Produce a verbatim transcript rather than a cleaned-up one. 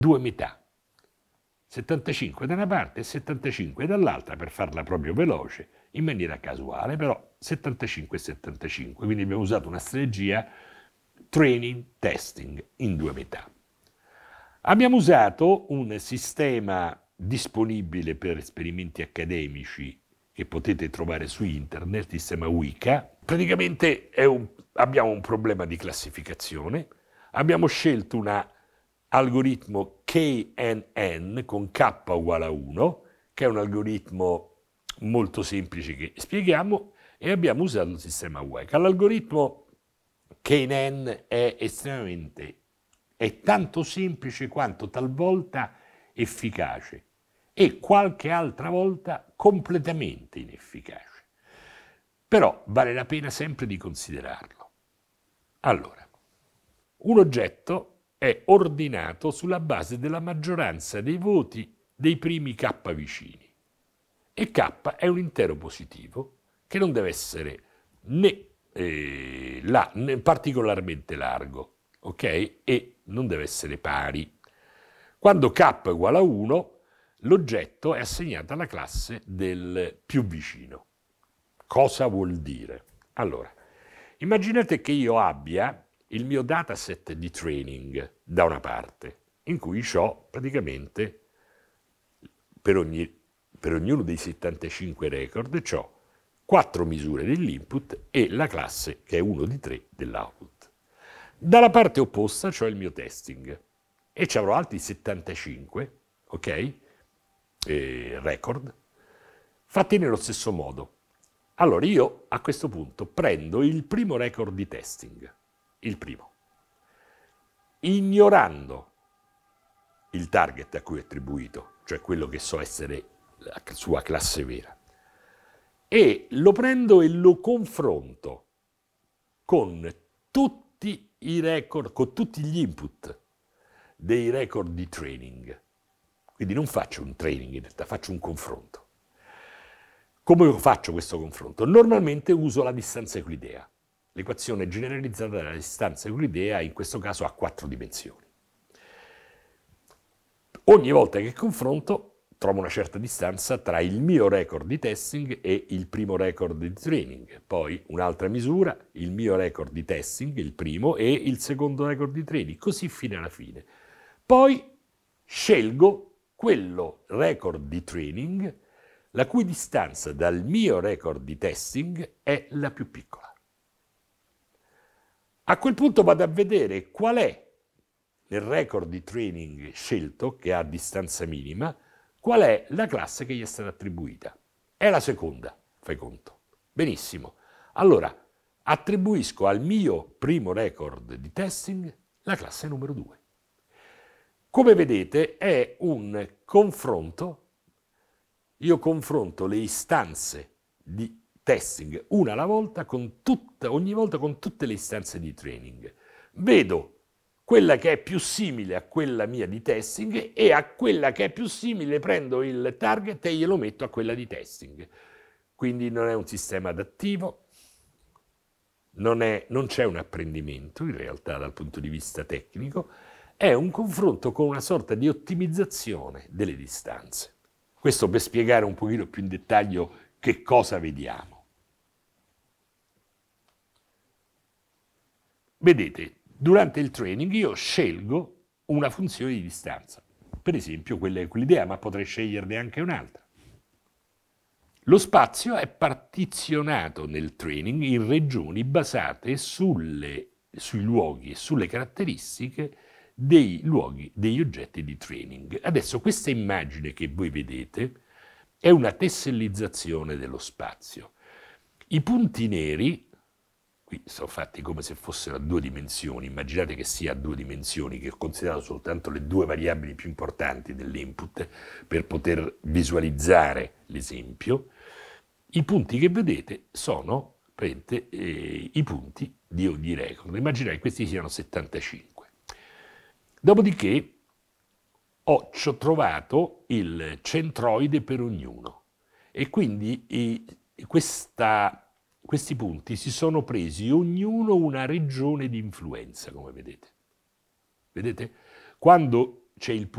due metà, settantacinque da una parte e settantacinque dall'altra, per farla proprio veloce, in maniera casuale, però settantacinque e settantacinque. Quindi abbiamo usato una strategia training testing in due metà. Abbiamo usato un sistema disponibile per esperimenti accademici che potete trovare su internet, il sistema Weka. Praticamente è un, abbiamo un problema di classificazione, abbiamo scelto un algoritmo K N N con K uguale a uno, che è un algoritmo molto semplice che spieghiamo, e abbiamo usato il sistema Weka. L'algoritmo K N N è estremamente, è tanto semplice quanto talvolta efficace e qualche altra volta completamente inefficace. Però vale la pena sempre di considerarlo. Allora, un oggetto è ordinato sulla base della maggioranza dei voti dei primi K vicini. E K è un intero positivo che non deve essere né, eh, la, né particolarmente largo, ok? E non deve essere pari. Quando K è uguale a uno, l'oggetto è assegnato alla classe del più vicino. Cosa vuol dire? Allora, immaginate che io abbia il mio dataset di training da una parte, in cui ho praticamente per, ogni, per ognuno dei settantacinque record ho quattro misure dell'input e la classe che è uno di tre dell'output. Dalla parte opposta ho il mio testing e ci avrò altri settantacinque, ok? Eh, record, fatti nello stesso modo. Allora io a questo punto prendo il primo record di testing, il primo, ignorando il target a cui è attribuito, cioè quello che so essere la sua classe vera, e lo prendo e lo confronto con tutti i record, con tutti gli input dei record di training. Quindi non faccio un training in realtà, faccio un confronto. Come faccio questo confronto? Normalmente uso la distanza euclidea, l'equazione generalizzata della distanza euclidea, in questo caso a quattro dimensioni. Ogni volta che confronto trovo una certa distanza tra il mio record di testing e il primo record di training, poi un'altra misura, il mio record di testing, il primo, e il secondo record di training, così fino alla fine. Poi scelgo quello record di training la cui distanza dal mio record di testing è la più piccola. A quel punto vado a vedere qual è nel record di training scelto, che ha distanza minima, qual è la classe che gli è stata attribuita. È la seconda, fai conto. Benissimo. Allora, attribuisco al mio primo record di testing la classe numero due. Come vedete è un confronto. Io confronto le istanze di testing una alla volta, con tutta, ogni volta con tutte le istanze di training. Vedo quella che è più simile a quella mia di testing e a quella che è più simile prendo il target e glielo metto a quella di testing. Quindi non è un sistema adattivo, non, è, non c'è un apprendimento in realtà dal punto di vista tecnico, è un confronto con una sorta di ottimizzazione delle distanze. Questo per spiegare un pochino più in dettaglio che cosa vediamo. Vedete, durante il training io scelgo una funzione di distanza, per esempio quella euclidea, ma potrei sceglierne anche un'altra. Lo spazio è partizionato nel training in regioni basate sulle, sui luoghi e sulle caratteristiche dei luoghi, degli oggetti di training. Adesso questa immagine che voi vedete è una tessellizzazione dello spazio. I punti neri, qui sono fatti come se fossero a due dimensioni, immaginate che sia a due dimensioni, che ho considerato soltanto le due variabili più importanti dell'input per poter visualizzare l'esempio. I punti che vedete sono eh, i punti di ogni record. Immaginate che questi siano settantacinque. Dopodiché ho trovato il centroide per ognuno e quindi i, questa, questi punti si sono presi ognuno una regione di influenza, come vedete. Vedete? Quando c'è il